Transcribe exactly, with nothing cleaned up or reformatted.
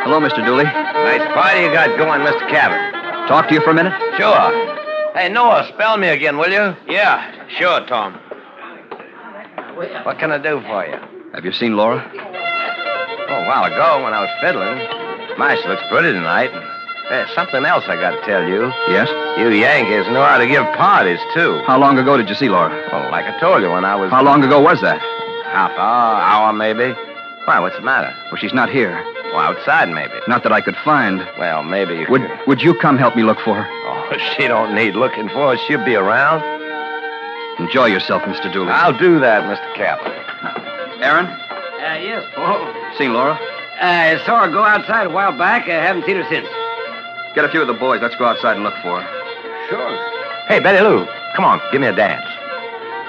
Hello, Mister Dooley. Nice party you got going, Mister Cabot. Talk to you for a minute? Sure. Hey, Noah, spell me again, will you? Yeah, sure, Tom. What can I do for you? Have you seen Laura? Oh, a while ago when I was fiddling. My, she looks pretty tonight. There's something else I got to tell you. Yes? You Yankees know how to give parties, too. How long ago did you see Laura? Well, like I told you, when I was... How long ago was that? Half hour, hour maybe. Why, what's the matter? Well, she's not here. Well, outside, maybe. Not that I could find. Well, maybe you Would could... Would you come help me look for her? Oh, she don't need looking for. She'll be around. Enjoy yourself, Mister Dooley. I'll do that, Mister Captain. Aaron? Uh, yes, Paul. Seen Laura? Uh, I saw her go outside a while back. I haven't seen her since. Get a few of the boys. Let's go outside and look for her. Sure. Hey, Betty Lou, come on, give me a dance.